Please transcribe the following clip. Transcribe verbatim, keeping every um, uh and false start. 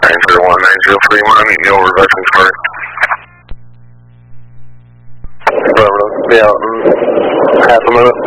nine zero one nine zero Fremont, I'm meeting you over Veterans Park. Bravo, be out in half a minute.